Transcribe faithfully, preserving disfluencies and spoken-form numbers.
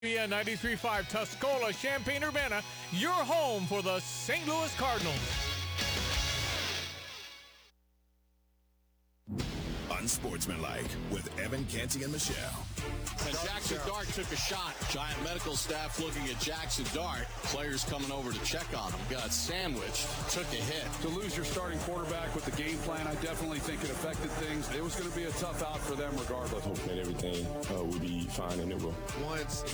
ninety-three point five Tuscola, Champaign-Urbana, your home for the Saint Louis Cardinals. Unsportsmanlike with Evan Canty and Michelle. And Jackson Dart took a shot. Giant medical staff looking at Jackson Dart. Players coming over to check on him. Got sandwiched. Took a hit. To lose your starting quarterback with the game plan, I definitely think it affected things. It was going to be a tough out for them regardless. Hope that everything uh, will be fine, and it will. Once